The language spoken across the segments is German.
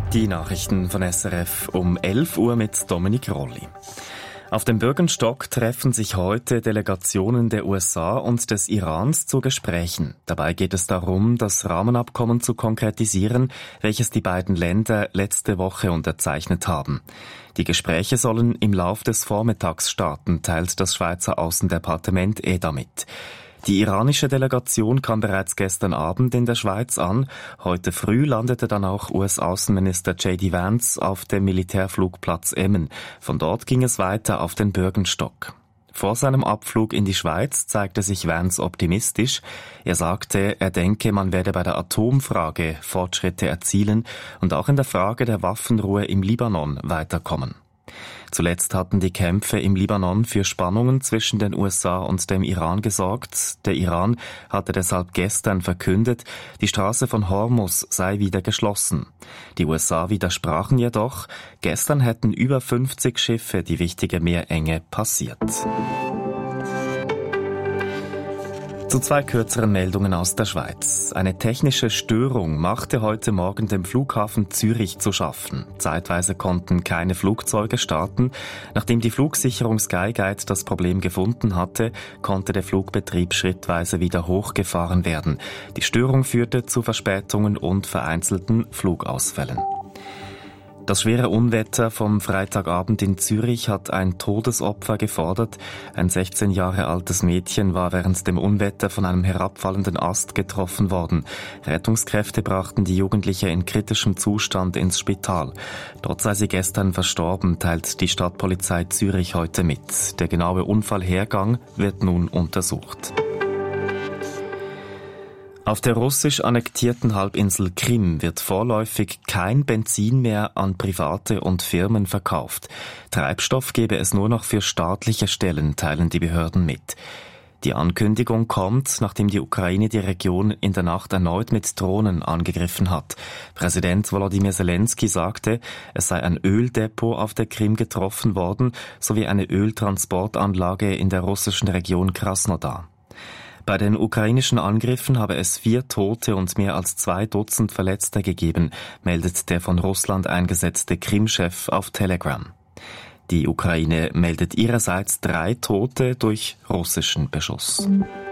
Die Nachrichten von SRF um 11 Uhr mit Dominik Rolli. Auf dem Bürgenstock treffen sich heute Delegationen der USA und des Irans zu Gesprächen. Dabei geht es darum, das Rahmenabkommen zu konkretisieren, welches die beiden Länder letzte Woche unterzeichnet haben. Die Gespräche sollen im Lauf des Vormittags starten, teilt das Schweizer Außendepartement EDA mit. Die iranische Delegation kam bereits gestern Abend in der Schweiz an. Heute früh landete dann auch US-Außenminister J.D. Vance auf dem Militärflugplatz Emmen. Von dort ging es weiter auf den Bürgenstock. Vor seinem Abflug in die Schweiz zeigte sich Vance optimistisch. Er sagte, er denke, man werde bei der Atomfrage Fortschritte erzielen und auch in der Frage der Waffenruhe im Libanon weiterkommen. Zuletzt hatten die Kämpfe im Libanon für Spannungen zwischen den USA und dem Iran gesorgt. Der Iran hatte deshalb gestern verkündet, die Straße von Hormuz sei wieder geschlossen. Die USA widersprachen jedoch. Gestern hätten über 50 Schiffe die wichtige Meerenge passiert. Zu zwei kürzeren Meldungen aus der Schweiz. Eine technische Störung machte heute Morgen dem Flughafen Zürich zu schaffen. Zeitweise konnten keine Flugzeuge starten. Nachdem die Flugsicherung Skyguide das Problem gefunden hatte, konnte der Flugbetrieb schrittweise wieder hochgefahren werden. Die Störung führte zu Verspätungen und vereinzelten Flugausfällen. Das schwere Unwetter vom Freitagabend in Zürich hat ein Todesopfer gefordert. Ein 16 Jahre altes Mädchen war während dem Unwetter von einem herabfallenden Ast getroffen worden. Rettungskräfte brachten die Jugendliche in kritischem Zustand ins Spital. Dort sei sie gestern verstorben, teilt die Stadtpolizei Zürich heute mit. Der genaue Unfallhergang wird nun untersucht. Auf der russisch annektierten Halbinsel Krim wird vorläufig kein Benzin mehr an Private und Firmen verkauft. Treibstoff gebe es nur noch für staatliche Stellen, teilen die Behörden mit. Die Ankündigung kommt, nachdem die Ukraine die Region in der Nacht erneut mit Drohnen angegriffen hat. Präsident Volodymyr Zelensky sagte, es sei ein Öldepot auf der Krim getroffen worden, sowie eine Öltransportanlage in der russischen Region Krasnodar. Bei den ukrainischen Angriffen habe es 4 Tote und mehr als 2 Dutzend Verletzte gegeben, meldet der von Russland eingesetzte Krim-Chef auf Telegram. Die Ukraine meldet ihrerseits 3 Tote durch russischen Beschuss.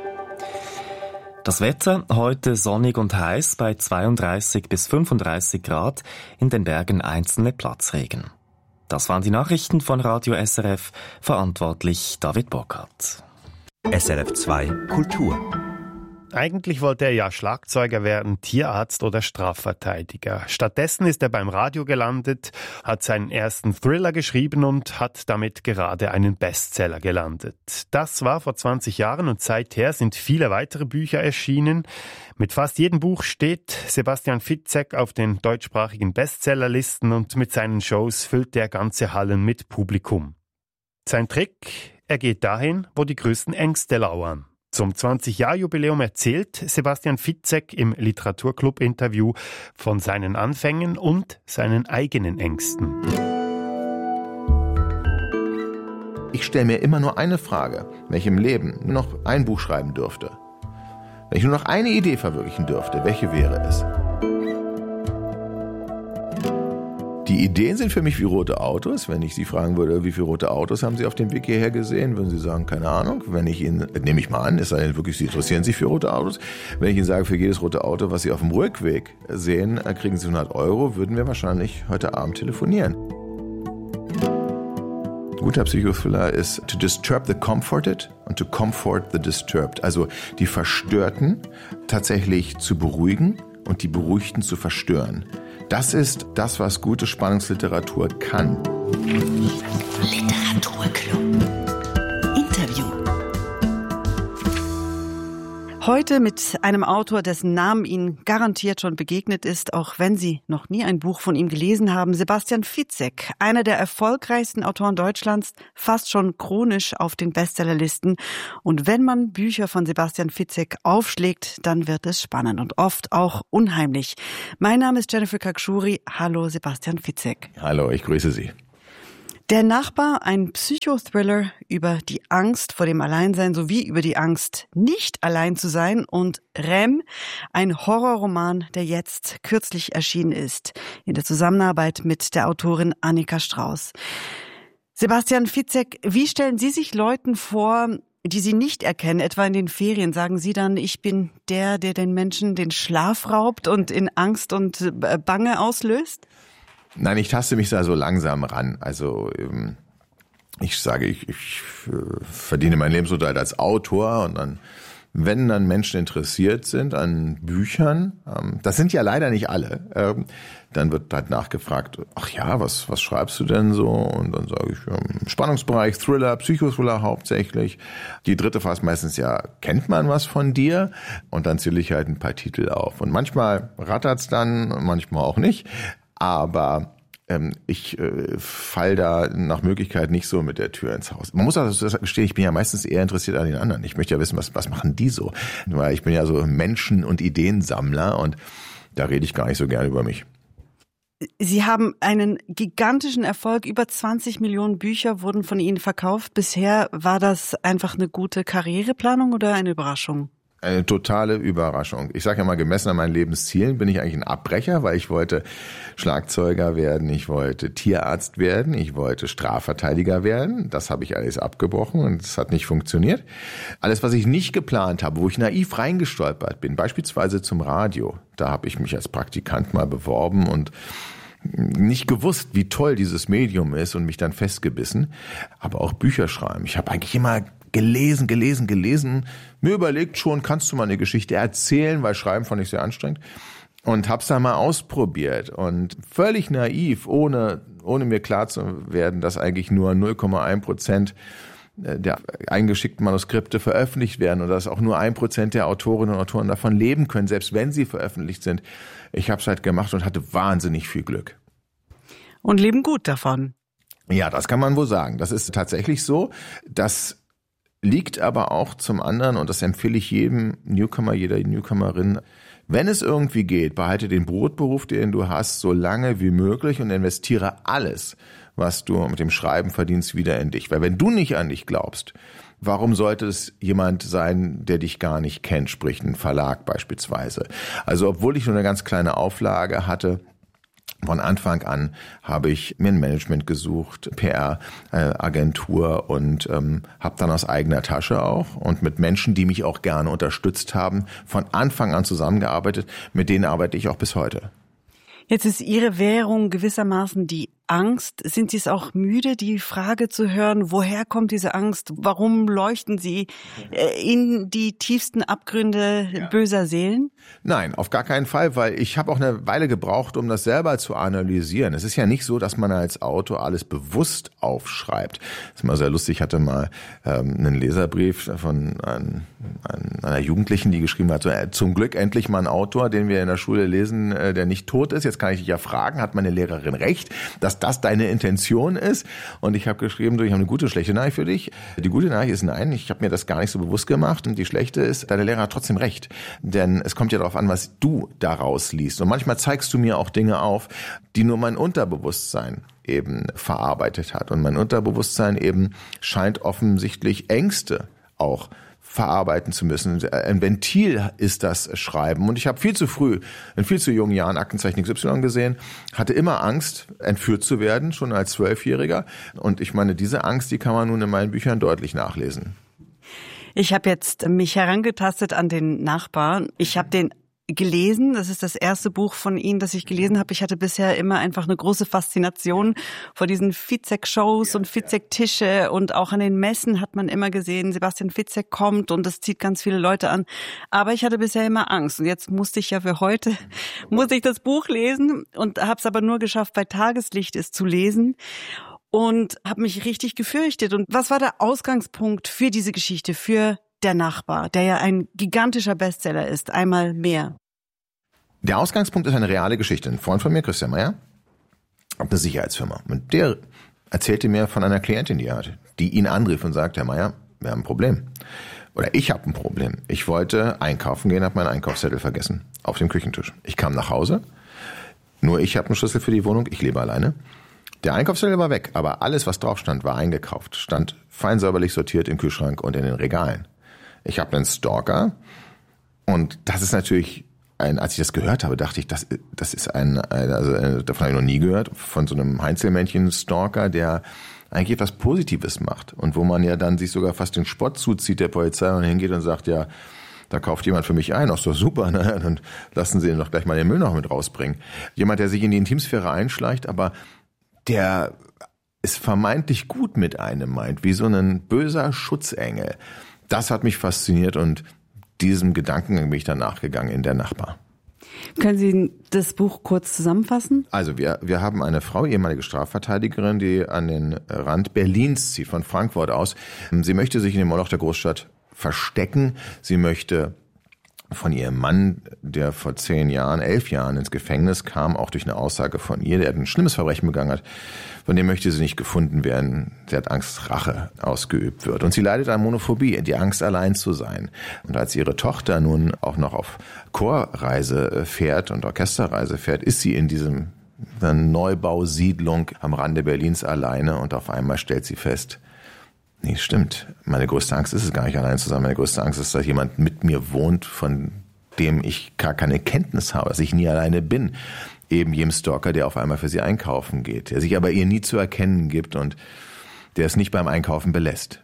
Das Wetter heute sonnig und heiß bei 32 bis 35 Grad, in den Bergen einzelne Platzregen. Das waren die Nachrichten von Radio SRF, verantwortlich David Burkhardt. SRF 2 Kultur. Eigentlich wollte er ja Schlagzeuger werden, Tierarzt oder Strafverteidiger. Stattdessen ist er beim Radio gelandet, hat seinen ersten Thriller geschrieben und hat damit gerade einen Bestseller gelandet. Das war vor 20 Jahren und seither sind viele weitere Bücher erschienen. Mit fast jedem Buch steht Sebastian Fitzek auf den deutschsprachigen Bestsellerlisten und mit seinen Shows füllt er ganze Hallen mit Publikum. Sein Trick? Er geht dahin, wo die größten Ängste lauern. Zum 20-Jahr-Jubiläum erzählt Sebastian Fitzek im Literaturclub-Interview von seinen Anfängen und seinen eigenen Ängsten. Ich stelle mir immer nur eine Frage, wenn ich im Leben nur noch ein Buch schreiben dürfte. Wenn ich nur noch eine Idee verwirklichen dürfte, welche wäre es? Die Ideen sind für mich wie rote Autos. Wenn ich Sie fragen würde, wie viele rote Autos haben Sie auf dem Weg hierher gesehen, würden Sie sagen, keine Ahnung. Wenn ich Ihnen, nehme ich mal an, es sei denn wirklich, Sie interessieren sich für rote Autos. Wenn ich Ihnen sage, für jedes rote Auto, was Sie auf dem Rückweg sehen, kriegen Sie 100 €, würden wir wahrscheinlich heute Abend telefonieren. Ein guter Psychothriller ist to disturb the comforted and to comfort the disturbed. Also die Verstörten tatsächlich zu beruhigen und die Beruhigten zu verstören. Das ist das, was gute Spannungsliteratur kann. Literaturclub. Interview. Heute mit einem Autor, dessen Namen Ihnen garantiert schon begegnet ist, auch wenn Sie noch nie ein Buch von ihm gelesen haben. Sebastian Fitzek, einer der erfolgreichsten Autoren Deutschlands, fast schon chronisch auf den Bestsellerlisten. Und wenn man Bücher von Sebastian Fitzek aufschlägt, dann wird es spannend und oft auch unheimlich. Mein Name ist Jennifer Kakshuri. Hallo Sebastian Fitzek. Hallo, ich grüße Sie. Der Nachbar, ein Psychothriller über die Angst vor dem Alleinsein sowie über die Angst, nicht allein zu sein, und Rem, ein Horrorroman, der jetzt kürzlich erschienen ist, in der Zusammenarbeit mit der Autorin Annika Strauß. Sebastian Fitzek, wie stellen Sie sich Leuten vor, die Sie nicht erkennen, etwa in den Ferien? Sagen Sie dann, ich bin der den Menschen den Schlaf raubt und in Angst und Bange auslöst? Nein, ich taste mich da so langsam ran. Also ich sage, ich verdiene meinen Lebensunterhalt als Autor, und dann, wenn dann Menschen interessiert sind an Büchern, das sind ja leider nicht alle, dann wird halt nachgefragt, ach ja, was schreibst du denn so? Und dann sage ich, Spannungsbereich, Thriller, Psychothriller hauptsächlich. Die dritte Phase meistens, ja, kennt man was von dir? Und dann zähle ich halt ein paar Titel auf. Und manchmal rattert's dann, manchmal auch nicht. Aber ich fall da nach Möglichkeit nicht so mit der Tür ins Haus. Man muss also gestehen, ich bin ja meistens eher interessiert an den anderen. Ich möchte ja wissen, was machen die so? Weil ich bin ja so Menschen- und Ideensammler, und da rede ich gar nicht so gerne über mich. Sie haben einen gigantischen Erfolg. Über 20 Millionen Bücher wurden von Ihnen verkauft. Bisher war das einfach eine gute Karriereplanung oder eine Überraschung? Eine totale Überraschung. Ich sage ja mal, gemessen an meinen Lebenszielen bin ich eigentlich ein Abbrecher, weil ich wollte Schlagzeuger werden, ich wollte Tierarzt werden, ich wollte Strafverteidiger werden. Das habe ich alles abgebrochen und es hat nicht funktioniert. Alles, was ich nicht geplant habe, wo ich naiv reingestolpert bin, beispielsweise zum Radio, da habe ich mich als Praktikant mal beworben und nicht gewusst, wie toll dieses Medium ist, und mich dann festgebissen. Aber auch Bücher schreiben. Ich habe eigentlich immer gelesen. Mir überlegt schon, kannst du mal eine Geschichte erzählen, weil Schreiben fand ich sehr anstrengend. Und hab's dann mal ausprobiert. Und völlig naiv, ohne mir klar zu werden, dass eigentlich nur 0,1% der eingeschickten Manuskripte veröffentlicht werden und dass auch nur 1% der Autorinnen und Autoren davon leben können, selbst wenn sie veröffentlicht sind. Ich habe es halt gemacht und hatte wahnsinnig viel Glück. Und leben gut davon. Ja, das kann man wohl sagen. Das ist tatsächlich so. Das liegt aber auch zum anderen, und das empfehle ich jedem Newcomer, jeder Newcomerin, wenn es irgendwie geht, behalte den Brotberuf, den du hast, so lange wie möglich und investiere alles, was du mit dem Schreiben verdienst, wieder in dich. Weil wenn du nicht an dich glaubst, warum sollte es jemand sein, der dich gar nicht kennt, sprich ein Verlag beispielsweise? Also obwohl ich nur eine ganz kleine Auflage hatte, von Anfang an habe ich mir ein Management gesucht, PR-Agentur, und habe dann aus eigener Tasche auch und mit Menschen, die mich auch gerne unterstützt haben, von Anfang an zusammengearbeitet. Mit denen arbeite ich auch bis heute. Jetzt ist Ihre Währung gewissermaßen die Angst. Sind Sie es auch müde, die Frage zu hören, woher kommt diese Angst? Warum leuchten Sie in die tiefsten Abgründe böser Seelen? Nein, auf gar keinen Fall, weil ich habe auch eine Weile gebraucht, um das selber zu analysieren. Es ist ja nicht so, dass man als Autor alles bewusst aufschreibt. Das ist mal sehr lustig. Ich hatte mal einen Leserbrief von einer Jugendlichen, die geschrieben hat, so, zum Glück endlich mal ein Autor, den wir in der Schule lesen, der nicht tot ist. Jetzt kann ich dich ja fragen, hat meine Lehrerin recht, dass das deine Intention ist? Und ich habe geschrieben, ich habe eine gute, schlechte Nachricht für dich. Die gute Nachricht ist nein, ich habe mir das gar nicht so bewusst gemacht. Und die schlechte ist, deine Lehrer hat trotzdem recht. Denn es kommt ja darauf an, was du daraus liest. Und manchmal zeigst du mir auch Dinge auf, die nur mein Unterbewusstsein eben verarbeitet hat. Und mein Unterbewusstsein eben scheint offensichtlich Ängste auch verarbeiten zu müssen. Ein Ventil ist das Schreiben. Und ich habe viel zu früh, in viel zu jungen Jahren Aktenzeichen XY gesehen, hatte immer Angst, entführt zu werden, schon als 12-Jähriger. Und ich meine, diese Angst, die kann man nun in meinen Büchern deutlich nachlesen. Ich habe jetzt mich herangetastet an den Nachbarn. Ich habe den gelesen. Das ist das erste Buch von Ihnen, das ich gelesen habe. Ich hatte bisher immer einfach eine große Faszination vor diesen Fitzek-Shows und Fitzek-Tische, und auch an den Messen hat man immer gesehen, Sebastian Fitzek kommt und das zieht ganz viele Leute an. Aber ich hatte bisher immer Angst, und jetzt musste ich ja für heute, muss ich das Buch lesen, und habe es aber nur geschafft, bei Tageslicht es zu lesen. Und habe mich richtig gefürchtet. Und was war der Ausgangspunkt für diese Geschichte, für Der Nachbar, der ja ein gigantischer Bestseller ist, einmal mehr? Der Ausgangspunkt ist eine reale Geschichte. Ein Freund von mir, Christian Meyer, hat eine Sicherheitsfirma. Und der erzählte mir von einer Klientin, die er hatte, die ihn anrief und sagte, Herr Meyer, wir haben ein Problem. Oder ich habe ein Problem. Ich wollte einkaufen gehen, habe meinen Einkaufszettel vergessen auf dem Küchentisch. Ich kam nach Hause, nur ich habe einen Schlüssel für die Wohnung, ich lebe alleine. Der Einkaufszettel war weg, aber alles, was drauf stand, war eingekauft. Stand fein säuberlich sortiert im Kühlschrank und in den Regalen. Ich habe einen Stalker und das ist natürlich als ich das gehört habe, dachte ich, das ist davon habe ich noch nie gehört, von so einem Heinzelmännchen-Stalker, der eigentlich etwas Positives macht und wo man ja dann sich sogar fast den Spott zuzieht der Polizei und hingeht und sagt, ja, da kauft jemand für mich ein, ist doch super, ne? Dann lassen Sie ihn doch gleich mal den Müll noch mit rausbringen. Jemand, der sich in die Intimsphäre einschleicht, aber der es vermeintlich gut mit einem meint, wie so ein böser Schutzengel. Das hat mich fasziniert und diesem Gedanken bin ich dann nachgegangen in Der Nachbar. Können Sie das Buch kurz zusammenfassen? Also wir haben eine Frau, ehemalige Strafverteidigerin, die an den Rand Berlins zieht, von Frankfurt aus. Sie möchte sich in dem Moloch der Großstadt verstecken. Sie möchte von ihrem Mann, der vor 11 Jahren ins Gefängnis kam, auch durch eine Aussage von ihr, der ein schlimmes Verbrechen begangen hat, von dem möchte sie nicht gefunden werden. Sie hat Angst, Rache ausgeübt wird. Und sie leidet an Monophobie, die Angst, allein zu sein. Und als ihre Tochter nun auch noch auf Chorreise fährt und Orchesterreise fährt, ist sie in diesem Neubausiedlung am Rande Berlins alleine und auf einmal stellt sie fest, nee, stimmt. Meine größte Angst ist es gar nicht, allein zu sein. Meine größte Angst ist, dass jemand mit mir wohnt, von dem ich gar keine Kenntnis habe, dass ich nie alleine bin. Eben jedem Stalker, der auf einmal für sie einkaufen geht, der sich aber ihr nie zu erkennen gibt und der es nicht beim Einkaufen belässt.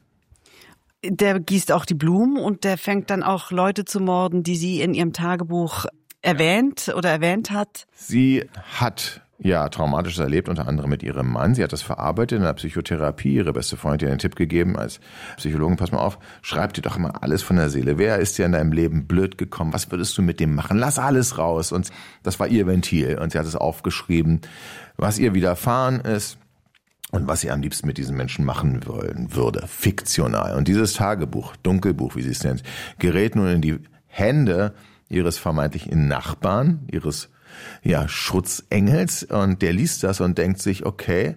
Der gießt auch die Blumen und der fängt dann auch Leute zu morden, die sie in ihrem Tagebuch erwähnt hat. Sie hat Traumatisches erlebt, unter anderem mit ihrem Mann. Sie hat das verarbeitet in der Psychotherapie. Ihre beste Freundin hat ihr den Tipp gegeben als Psychologin, pass mal auf, schreib dir doch immer alles von der Seele. Wer ist dir in deinem Leben blöd gekommen? Was würdest du mit dem machen? Lass alles raus. Und das war ihr Ventil. Und sie hat es aufgeschrieben, was ihr widerfahren ist und was sie am liebsten mit diesen Menschen machen wollen würde. Fiktional. Und dieses Tagebuch, Dunkelbuch, wie sie es nennt, gerät nun in die Hände ihres vermeintlichen Nachbarn, ihres Schutzengels, und der liest das und denkt sich, okay,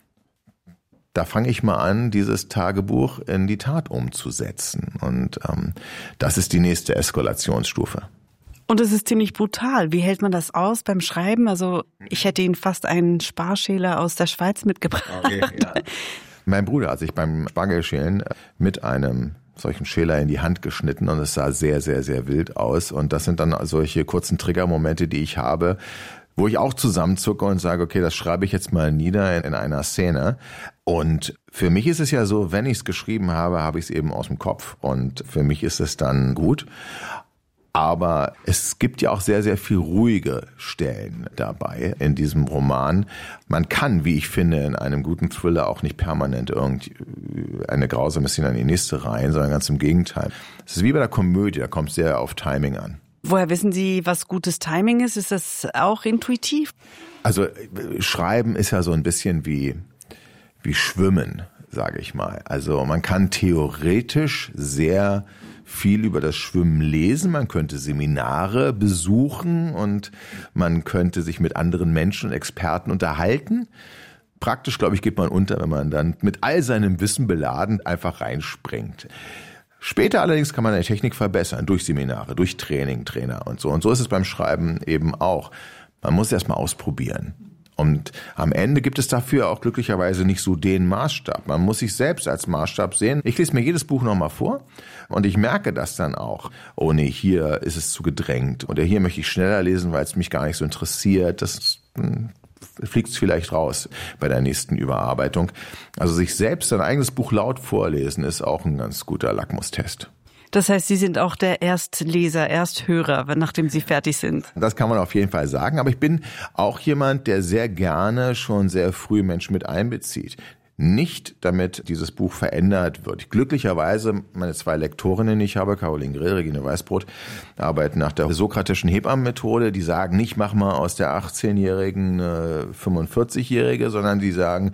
da fange ich mal an, dieses Tagebuch in die Tat umzusetzen. Und das ist die nächste Eskalationsstufe. Und es ist ziemlich brutal. Wie hält man das aus beim Schreiben? Also ich hätte Ihnen fast einen Sparschäler aus der Schweiz mitgebracht. Okay, ja. Mein Bruder hat sich beim Spargelschälen mit einem solchen Schäler in die Hand geschnitten und es sah sehr, sehr, sehr wild aus. Und das sind dann solche kurzen Triggermomente, die ich habe, wo ich auch zusammenzucke und sage, okay, das schreibe ich jetzt mal nieder in einer Szene. Und für mich ist es ja so, wenn ich es geschrieben habe, habe ich es eben aus dem Kopf. Und für mich ist es dann gut. Aber es gibt ja auch sehr, sehr viel ruhige Stellen dabei in diesem Roman. Man kann, wie ich finde, in einem guten Thriller auch nicht permanent eine grausame Szene an die nächste rein, sondern ganz im Gegenteil. Es ist wie bei der Komödie, da kommt es sehr auf Timing an. Woher wissen Sie, was gutes Timing ist? Ist das auch intuitiv? Also Schreiben ist ja so ein bisschen wie Schwimmen, sage ich mal. Also man kann theoretisch sehr viel über das Schwimmen lesen, man könnte Seminare besuchen und man könnte sich mit anderen Menschen und Experten unterhalten. Praktisch, glaube ich, geht man unter, wenn man dann mit all seinem Wissen beladen einfach reinspringt. Später allerdings kann man eine Technik verbessern, durch Seminare, durch Training, Trainer und so. Und so ist es beim Schreiben eben auch. Man muss erst mal ausprobieren. Und am Ende gibt es dafür auch glücklicherweise nicht so den Maßstab. Man muss sich selbst als Maßstab sehen. Ich lese mir jedes Buch nochmal vor und ich merke das dann auch. Oh nee, hier ist es zu gedrängt. Oder hier möchte ich schneller lesen, weil es mich gar nicht so interessiert. Das fliegt vielleicht raus bei der nächsten Überarbeitung. Also sich selbst sein eigenes Buch laut vorlesen ist auch ein ganz guter Lackmustest. Das heißt, Sie sind auch der Erstleser, Ersthörer, nachdem Sie fertig sind. Das kann man auf jeden Fall sagen. Aber ich bin auch jemand, der sehr gerne schon sehr früh Menschen mit einbezieht. Nicht, damit dieses Buch verändert wird. Glücklicherweise, meine 2 Lektorinnen, die ich habe, Caroline Grill, Regine Weißbrot, arbeiten nach der sokratischen Hebammenmethode. Die sagen nicht, mach mal aus der 18-Jährigen eine 45-Jährige, sondern die sagen,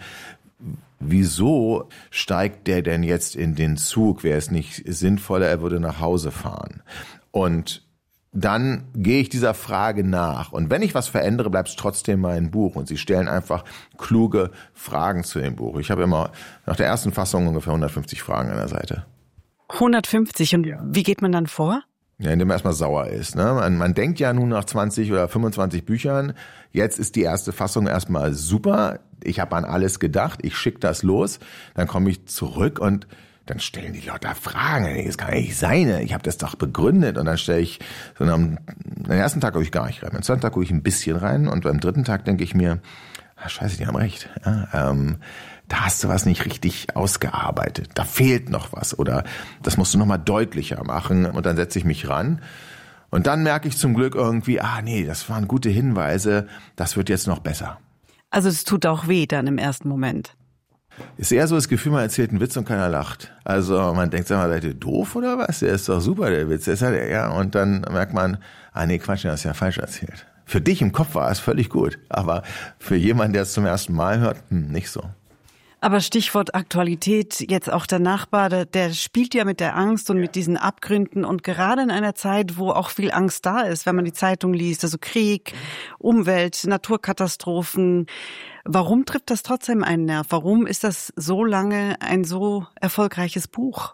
wieso steigt der denn jetzt in den Zug? Wäre es nicht sinnvoller, er würde nach Hause fahren? Und dann gehe ich dieser Frage nach. Und wenn ich was verändere, bleibt es trotzdem mein Buch. Und sie stellen einfach kluge Fragen zu dem Buch. Ich habe immer nach der ersten Fassung ungefähr 150 Fragen an der Seite. 150. Und wie geht man dann vor? Ja, indem man erstmal sauer ist. Ne? Man denkt ja nun nach 20 oder 25 Büchern, jetzt ist die erste Fassung erstmal super, ich habe an alles gedacht, ich schicke das los, dann komme ich zurück und dann stellen die Leute Fragen, das kann ja nicht sein, ich habe das doch begründet und dann stelle ich, so am ersten Tag gucke ich gar nicht rein, am zweiten Tag gucke ich ein bisschen rein und beim dritten Tag denke ich mir, scheiße, die haben recht, ja, da hast du was nicht richtig ausgearbeitet, da fehlt noch was oder das musst du noch mal deutlicher machen und dann setze ich mich ran und dann merke ich zum Glück irgendwie, nee, das waren gute Hinweise, das wird jetzt noch besser. Also es tut auch weh dann im ersten Moment. Ist eher so das Gefühl, man erzählt einen Witz und keiner lacht. Also man denkt, sag mal, seid ihr doof oder was? Der ist doch super, der Witz. Und dann merkt man, nee, Quatsch, der hast ja falsch erzählt. Für dich im Kopf war es völlig gut, aber für jemanden, der es zum ersten Mal hört, nicht so. Aber Stichwort Aktualität, jetzt auch der Nachbar, der spielt ja mit der Angst und mit diesen Abgründen und gerade in einer Zeit, wo auch viel Angst da ist, wenn man die Zeitung liest, also Krieg, Umwelt, Naturkatastrophen. Warum trifft das trotzdem einen Nerv? Warum ist das so lange ein so erfolgreiches Buch?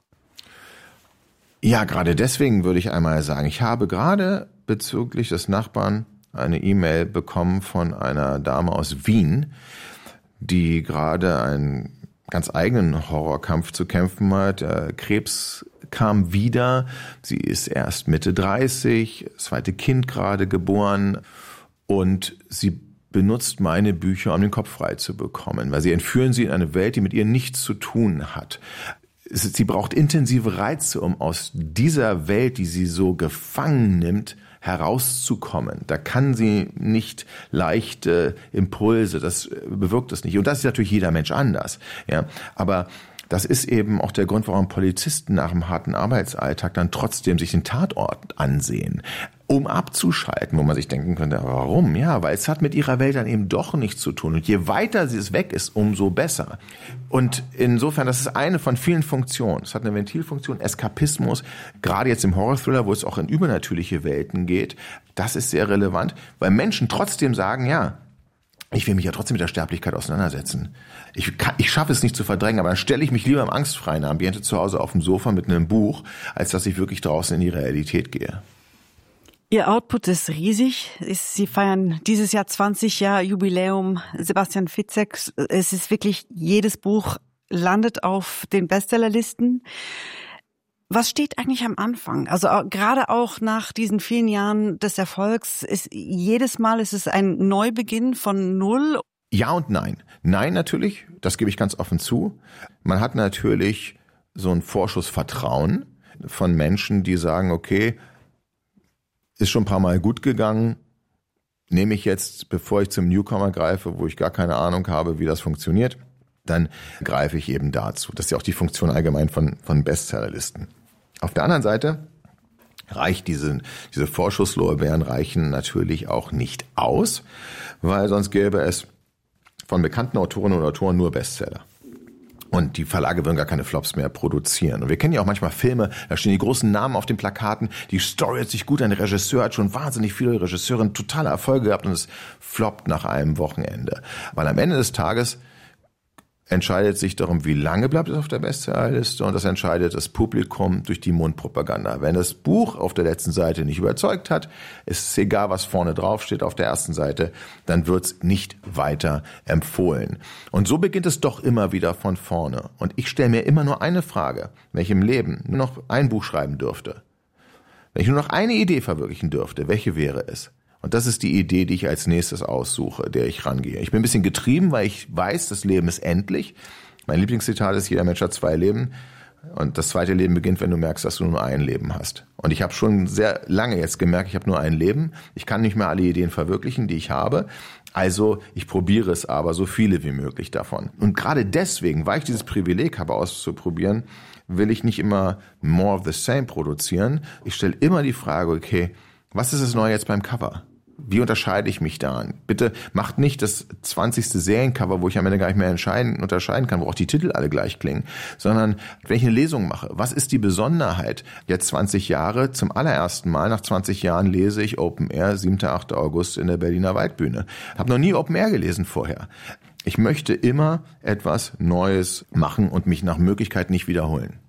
Ja, gerade deswegen würde ich einmal sagen, ich habe gerade bezüglich des Nachbarn eine E-Mail bekommen von einer Dame aus Wien, die gerade einen ganz eigenen Horrorkampf zu kämpfen hat. Krebs kam wieder, sie ist erst Mitte 30, das zweite Kind gerade geboren und sie benutzt meine Bücher, um den Kopf frei zu bekommen, weil sie entführen sie in eine Welt, die mit ihr nichts zu tun hat. Sie braucht intensive Reize, um aus dieser Welt, die sie so gefangen nimmt, herauszukommen. Da kann sie nicht leichte Impulse, das bewirkt es nicht. Und das ist natürlich jeder Mensch anders. Ja, aber das ist eben auch der Grund, warum Polizisten nach einem harten Arbeitsalltag dann trotzdem sich den Tatort ansehen, um abzuschalten, wo man sich denken könnte, warum? Ja, weil es hat mit ihrer Welt dann eben doch nichts zu tun. Und je weiter sie es weg ist, umso besser. Und insofern, das ist eine von vielen Funktionen. Es hat eine Ventilfunktion, Eskapismus, gerade jetzt im Horror-Thriller, wo es auch in übernatürliche Welten geht. Das ist sehr relevant, weil Menschen trotzdem sagen, ja, ich will mich ja trotzdem mit der Sterblichkeit auseinandersetzen. Ich schaffe es nicht zu verdrängen, aber dann stelle ich mich lieber im angstfreien Ambiente zu Hause auf dem Sofa mit einem Buch, als dass ich wirklich draußen in die Realität gehe. Ihr Output ist riesig. Sie feiern dieses Jahr 20 Jahre Jubiläum. Sebastian Fitzek, es ist wirklich, jedes Buch landet auf den Bestsellerlisten. Was steht eigentlich am Anfang? Also gerade auch nach diesen vielen Jahren des Erfolgs, jedes Mal ist es ein Neubeginn von Null. Ja und nein. Nein natürlich, das gebe ich ganz offen zu. Man hat natürlich so einen Vorschuss Vertrauen von Menschen, die sagen, okay, ist schon ein paar Mal gut gegangen, nehme ich jetzt, bevor ich zum Newcomer greife, wo ich gar keine Ahnung habe, wie das funktioniert, dann greife ich eben dazu. Das ist ja auch die Funktion allgemein von Bestsellerlisten. Auf der anderen Seite reicht diese Vorschusslorbeeren reichen natürlich auch nicht aus, weil sonst gäbe es von bekannten Autorinnen und Autoren nur Bestseller. Und die Verlage würden gar keine Flops mehr produzieren. Und wir kennen ja auch manchmal Filme, da stehen die großen Namen auf den Plakaten, die Story hört sich gut an, der Regisseur hat schon wahnsinnig viele Regisseure totale Erfolge gehabt und es floppt nach einem Wochenende. Weil am Ende des Tages entscheidet sich darum, wie lange bleibt es auf der Bestsellerliste und das entscheidet das Publikum durch die Mundpropaganda. Wenn das Buch auf der letzten Seite nicht überzeugt hat, ist es egal, was vorne drauf steht auf der ersten Seite, dann wird es nicht weiter empfohlen. Und so beginnt es doch immer wieder von vorne. Und ich stelle mir immer nur eine Frage, wenn ich im Leben nur noch ein Buch schreiben dürfte, wenn ich nur noch eine Idee verwirklichen dürfte, welche wäre es? Und das ist die Idee, die ich als nächstes aussuche, der ich rangehe. Ich bin ein bisschen getrieben, weil ich weiß, das Leben ist endlich. Mein Lieblingszitat ist, jeder Mensch hat 2 Leben. Und das zweite Leben beginnt, wenn du merkst, dass du nur ein Leben hast. Und ich habe schon sehr lange jetzt gemerkt, ich habe nur ein Leben. Ich kann nicht mehr alle Ideen verwirklichen, die ich habe. Also ich probiere es aber, so viele wie möglich davon. Und gerade deswegen, weil ich dieses Privileg habe, auszuprobieren, will ich nicht immer more of the same produzieren. Ich stelle immer die Frage, okay, was ist das Neue jetzt beim Cover? Wie unterscheide ich mich da? Bitte macht nicht das 20. Seriencover, wo ich am Ende gar nicht mehr unterscheiden kann, wo auch die Titel alle gleich klingen, sondern wenn ich eine Lesung mache, was ist die Besonderheit? Jetzt 20 Jahre, zum allerersten Mal nach 20 Jahren lese ich Open Air, 7. 8. August in der Berliner Waldbühne. Habe noch nie Open Air gelesen vorher. Ich möchte immer etwas Neues machen und mich nach Möglichkeit nicht wiederholen.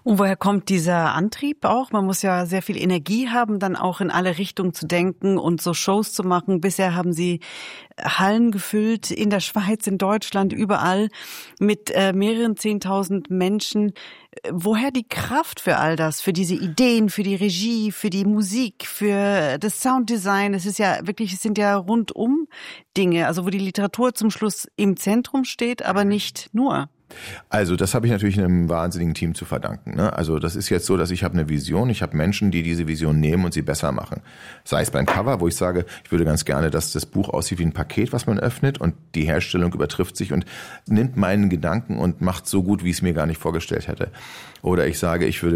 Und woher kommt dieser Antrieb auch? Man muss ja sehr viel Energie haben, dann auch in alle Richtungen zu denken und so Shows zu machen. Bisher haben Sie Hallen gefüllt in der Schweiz, in Deutschland, überall mit mehreren 10.000 Menschen. Woher die Kraft für all das, für diese Ideen, für die Regie, für die Musik, für das Sounddesign? Es sind ja rundum Dinge, also wo die Literatur zum Schluss im Zentrum steht, aber nicht nur. Also das habe ich natürlich einem wahnsinnigen Team zu verdanken. Ne? Also das ist jetzt so, dass ich habe eine Vision, ich habe Menschen, die diese Vision nehmen und sie besser machen. Sei es beim Cover, wo ich sage, ich würde ganz gerne, dass das Buch aussieht wie ein Paket, was man öffnet und die Herstellung übertrifft sich und nimmt meinen Gedanken und macht so gut, wie ich es mir gar nicht vorgestellt hätte. Oder ich sage, ich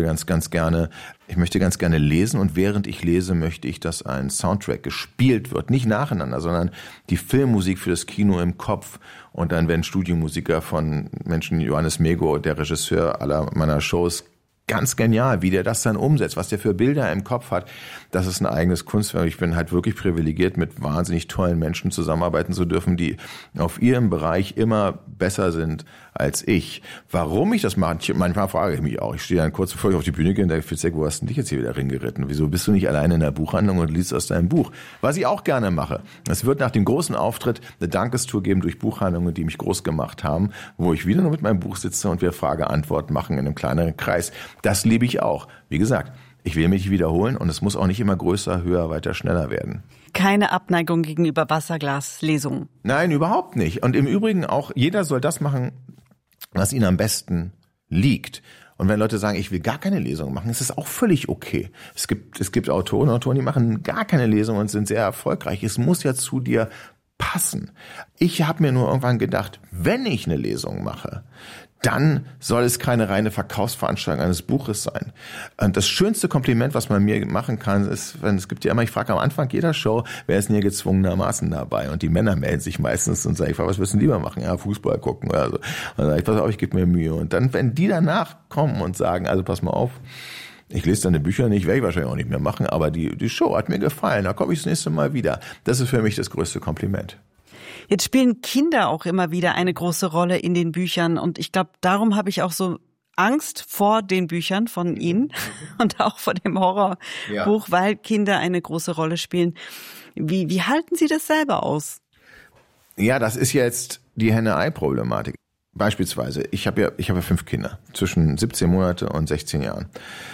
möchte ganz gerne lesen und während ich lese, möchte ich, dass ein Soundtrack gespielt wird. Nicht nacheinander, sondern die Filmmusik für das Kino im Kopf. Und dann werden Studiomusiker von Menschen, Johannes Mego, der Regisseur aller meiner Shows, ganz genial, wie der das dann umsetzt, was der für Bilder im Kopf hat. Das ist ein eigenes Kunstwerk. Ich bin halt wirklich privilegiert, mit wahnsinnig tollen Menschen zusammenarbeiten zu dürfen, die auf ihrem Bereich immer besser sind als ich. Warum ich das mache, manchmal frage ich mich auch. Ich stehe dann kurz bevor ich auf die Bühne gehe und denke, Fitzek, wo hast du dich jetzt hier wieder ringeritten? Wieso bist du nicht alleine in der Buchhandlung und liest aus deinem Buch? Was ich auch gerne mache. Es wird nach dem großen Auftritt eine Dankestour geben durch Buchhandlungen, die mich groß gemacht haben, wo ich wieder nur mit meinem Buch sitze und wir Frage-Antwort machen in einem kleineren Kreis. Das liebe ich auch. Wie gesagt, ich will mich wiederholen und es muss auch nicht immer größer, höher, weiter, schneller werden. Keine Abneigung gegenüber Wasserglaslesungen? Nein, überhaupt nicht. Und im Übrigen auch, jeder soll das machen, was ihnen am besten liegt. Und wenn Leute sagen, ich will gar keine Lesung machen, ist das auch völlig okay. Es gibt Autoren und Autoren, die machen gar keine Lesung und sind sehr erfolgreich. Es muss ja zu dir passen. Ich habe mir nur irgendwann gedacht, wenn ich eine Lesung mache, dann soll es keine reine Verkaufsveranstaltung eines Buches sein. Und das schönste Kompliment, was man mir machen kann, ist, wenn es gibt ja immer, ich frage am Anfang jeder Show, wer ist denn hier gezwungenermaßen dabei? Und die Männer melden sich meistens und sagen, ich frage, was willst du lieber machen? Ja, Fußball gucken oder so. Und dann sage ich, pass auf, ich gebe mir Mühe. Und dann, wenn die danach kommen und sagen, also pass mal auf, ich lese deine Bücher nicht, werde ich wahrscheinlich auch nicht mehr machen, aber die Show hat mir gefallen, da komme ich das nächste Mal wieder. Das ist für mich das größte Kompliment. Jetzt spielen Kinder auch immer wieder eine große Rolle in den Büchern und ich glaube, darum habe ich auch so Angst vor den Büchern von Ihnen und auch vor dem Horrorbuch, weil Kinder eine große Rolle spielen. Wie halten Sie das selber aus? Ja, das ist jetzt die Henne-Ei-Problematik. Beispielsweise, ich habe ja 5 Kinder zwischen 17 Monate und 16 Jahren.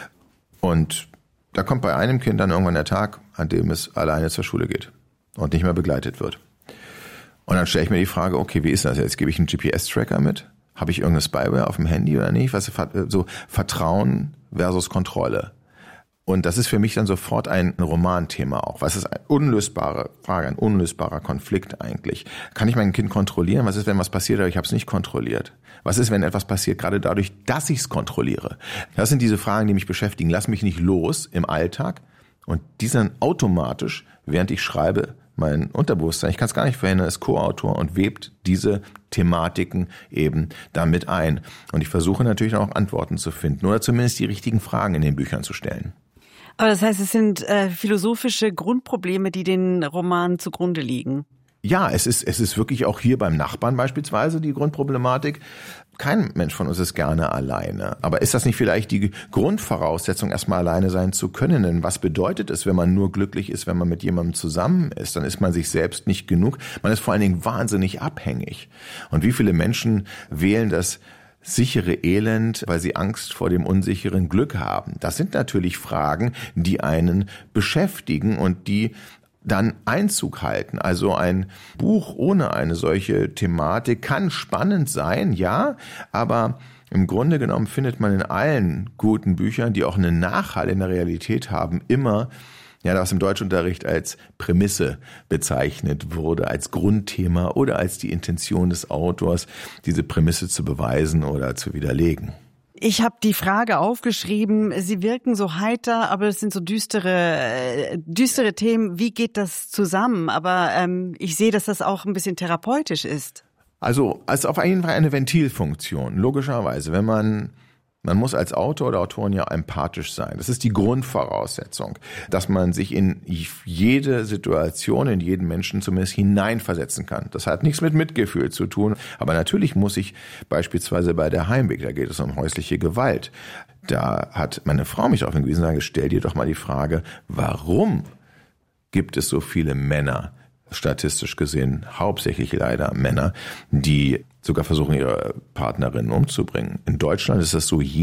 Und da kommt bei einem Kind dann irgendwann der Tag, an dem es alleine zur Schule geht und nicht mehr begleitet wird. Und dann stelle ich mir die Frage, okay, wie ist das jetzt? Gebe ich einen GPS-Tracker mit? Habe ich irgendeine Spyware auf dem Handy oder nicht? So Vertrauen versus Kontrolle. Und das ist für mich dann sofort ein Romanthema auch. Was ist eine unlösbare Frage, ein unlösbarer Konflikt eigentlich? Kann ich mein Kind kontrollieren? Was ist, wenn was passiert, aber ich habe es nicht kontrolliert? Was ist, wenn etwas passiert, gerade dadurch, dass ich es kontrolliere? Das sind diese Fragen, die mich beschäftigen. Lass mich nicht los im Alltag. Und die sind automatisch, während ich schreibe, mein Unterbewusstsein, ich kann es gar nicht verhindern, ist Co-Autor und webt diese Thematiken eben damit ein. Und ich versuche natürlich auch Antworten zu finden oder zumindest die richtigen Fragen in den Büchern zu stellen. Aber das heißt, es sind philosophische Grundprobleme, die den Roman zugrunde liegen. Ja, es ist wirklich auch hier beim Nachbarn beispielsweise die Grundproblematik. Kein Mensch von uns ist gerne alleine. Aber ist das nicht vielleicht die Grundvoraussetzung, erstmal alleine sein zu können? Denn was bedeutet es, wenn man nur glücklich ist, wenn man mit jemandem zusammen ist? Dann ist man sich selbst nicht genug. Man ist vor allen Dingen wahnsinnig abhängig. Und wie viele Menschen wählen das sichere Elend, weil sie Angst vor dem unsicheren Glück haben? Das sind natürlich Fragen, die einen beschäftigen und die dann Einzug halten. Also ein Buch ohne eine solche Thematik kann spannend sein, ja, aber im Grunde genommen findet man in allen guten Büchern, die auch eine Nachhall in der Realität haben, immer, ja, was im Deutschunterricht als Prämisse bezeichnet wurde, als Grundthema oder als die Intention des Autors, diese Prämisse zu beweisen oder zu widerlegen. Ich habe die Frage aufgeschrieben, Sie wirken so heiter, aber es sind so düstere Themen. Wie geht das zusammen? Aber ich sehe, dass das auch ein bisschen therapeutisch ist. Also auf jeden Fall eine Ventilfunktion, logischerweise. Wenn man Man muss als Autor oder Autorin ja empathisch sein. Das ist die Grundvoraussetzung, dass man sich in jede Situation, in jeden Menschen zumindest hineinversetzen kann. Das hat nichts mit Mitgefühl zu tun. Aber natürlich muss ich beispielsweise bei der Heimweg, da geht es um häusliche Gewalt. Da hat meine Frau mich darauf hingewiesen, gesagt, stell dir doch mal die Frage, warum gibt es so viele Männer, statistisch gesehen hauptsächlich leider Männer, die sogar versuchen, ihre Partnerinnen umzubringen. In Deutschland ist das so,